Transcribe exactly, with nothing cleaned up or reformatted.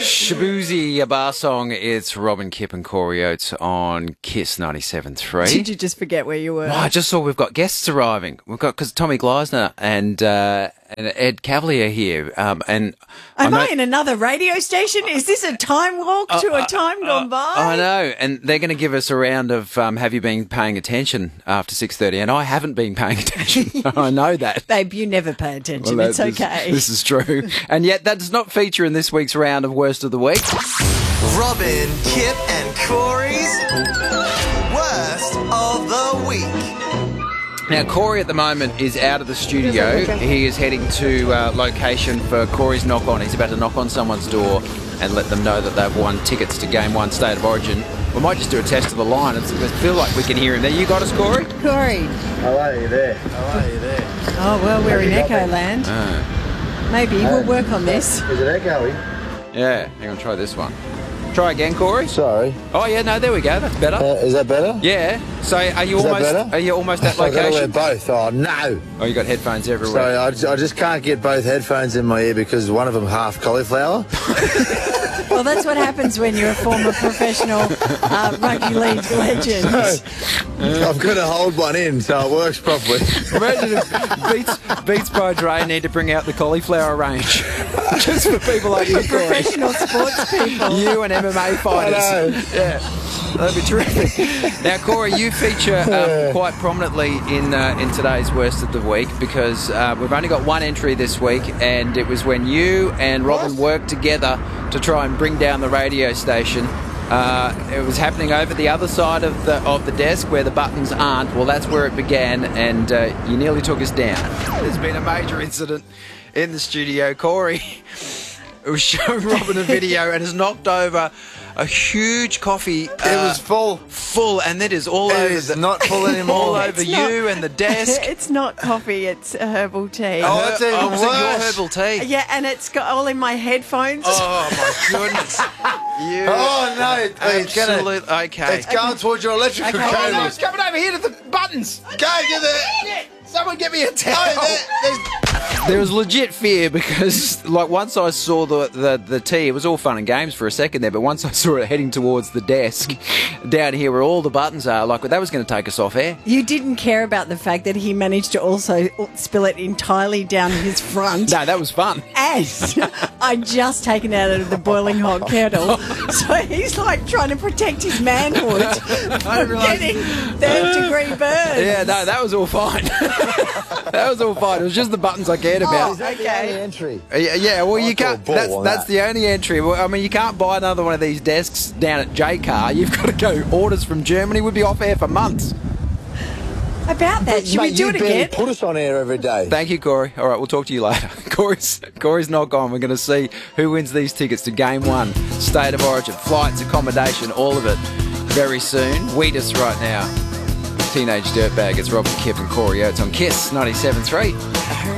Shaboozey, a bar song. It's Robin Kipp and Corey Oates on Kiss ninety-seven point three. Did you just forget where you were? Oh, I just saw we've got guests arriving. We've got because Tommy Gleisner and uh, and Ed Cavalier here. Um, and Am I, I know, in another radio station? Is this a time walk uh, to a uh, time uh, gone by? I know, and they're going to give us a round of um, have you been paying attention after six thirty? And I haven't been paying attention. I know that. Babe, you never pay attention. Well, it's that- okay. This, this is true. And yet that does not feature in this week's round of Worst of the Week. Robin, Kipp and Corey's Worst of the Week. Now, Corey at the moment is out of the studio. He is heading to uh, location for Corey's knock on. He's about to knock on someone's door and let them know that they've won tickets to Game one State of Origin. We might just do a test of the line. It's, I feel like we can hear him there. You got us, Corey? Corey. How are you there? How are you there? Oh, well, we're in Echo Land. Uh, Maybe we'll work on this. Is it echoey? yeah, hang on, try this one. Try again, Corey. Sorry. Oh, yeah, no, there we go. That's better. Uh, is that better? Yeah. So are you Is that almost better? are you almost at I've got to wear location? both. Oh, no. Oh, you got headphones everywhere. Sorry, I, I just can't get both headphones in my ear because one of them half cauliflower. Well, that's what happens when you're a former professional uh, rugby league legend. I've got to hold one in so it works properly. Imagine if Beats, Beats by Dre need to bring out the cauliflower range. Just for people like you, Corey. Professional sports people. You and M M A fighters. I know. Yeah. That'd be terrific. Now, Corey, you feature um, quite prominently in uh, in today's Worst of the Week because uh, we've only got one entry this week, and it was when you and Robin worked together to try and bring down the radio station. Uh, it was happening over the other side of the of the desk where the buttons aren't. Well, that's where it began, and uh, you nearly took us down. There's been a major incident in the studio. Corey was showing Robin a video and has knocked over a huge coffee. Uh, It was full. full, and it is all It over is the, not full anymore. all over It's you not- and the desk. It's not coffee, it's herbal tea. Oh, that's even oh, was it your worse. herbal tea? Yeah, and it's got all in my headphones. Oh my goodness! You Oh, no. It's gonna, absolute okay. it's going towards your electrical Okay. Oh no, cables. it's coming over here to the buttons. Go get there. Someone get me a towel. Oh, there, there's There was legit fear because, like, once I saw the, the the tea, it was all fun and games for a second there, but once I saw it heading towards the desk down here where all the buttons are, like, that was going to take us off air. You didn't care about the fact that he managed to also spill it entirely down his front. No, that was fun. As I just taken it out of the boiling hot kettle. So he's like trying to protect his manhood from realise- getting third degree burns. Yeah, no, that was all fine. That was all fine. It was just the buttons I cared Oh, about. is that the Okay. only entry? Uh, Yeah, yeah, well, I you call can't. ball That's on that's that. the only entry. Well, I mean, you can't buy another one of these desks down at J Car. You've got to go orders from Germany. We'd be off air for months. About that, should we Mate, do you it barely again? put us on air every day. Thank you, Corey. All right, we'll talk to you later. Corey's Corey's not gone. We're going to see who wins these tickets to Game One, State of Origin, flights, accommodation, all of it, very soon. Weed us right now. Teenage Dirtbag. It's Robin Kipp and Corey Oates on Kiss ninety-seven point three.